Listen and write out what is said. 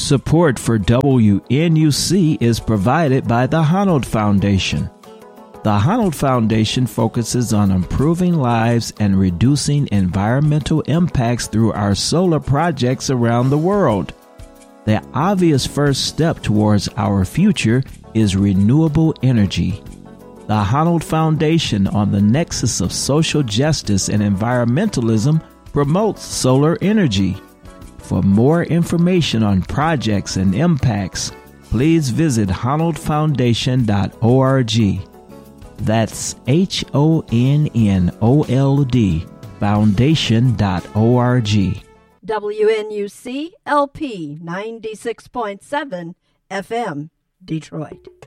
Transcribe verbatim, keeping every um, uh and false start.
Support for W N U C is provided by the Honnold Foundation. The Honnold Foundation focuses on improving lives and reducing environmental impacts through our solar projects around the world. The obvious first step towards our future is renewable energy. The Honnold Foundation, on the nexus of social justice and environmentalism, promotes solar energy. For more information on projects and impacts, please visit honnold foundation dot org. That's H O N N O L D foundation dot org. W N U C L P ninety-six point seven F M, Detroit.